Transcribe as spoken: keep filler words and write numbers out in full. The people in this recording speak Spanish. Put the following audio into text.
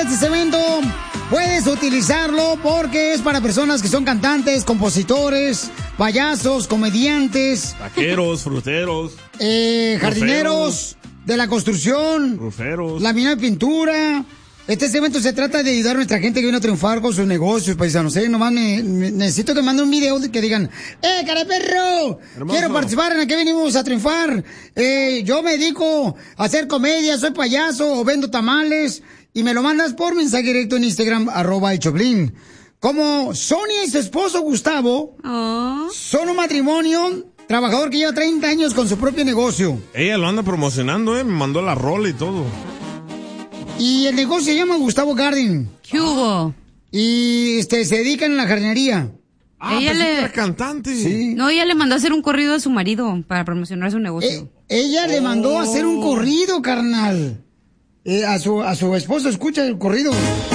que este segmento puedes utilizarlo porque es para personas que son cantantes, compositores, payasos, comediantes, Taqueros, fruteros, eh, jardineros de la construcción, ruferos, laminado de pintura. Este segmento se trata de ayudar a nuestra gente que viene a triunfar con sus negocios, paisanos. ¿eh? Nomás me, me- necesito que mande un video de que digan, ¡eh, careperro! Hermoso. Quiero participar, ¿en qué venimos a triunfar? Eh, yo me dedico a hacer comedia, soy payaso o vendo tamales. Y me lo mandas por mensaje directo en Instagram, arroba el Choplin. Como Sonia y su esposo Gustavo son un matrimonio trabajador que lleva treinta años con su propio negocio. Ella lo anda promocionando, ¿eh? Me mandó la rola y todo. Y el negocio se llama Gustavo Garden. ¿Qué hubo? Y este, se dedican a la jardinería. Ah, Ella pensé le- que era cantante. Sí. No, ella le mandó a hacer un corrido a su marido para promocionar su negocio. Eh, ella le mandó a hacer un corrido, carnal. Eh, a su a su esposo, escucha el corrido.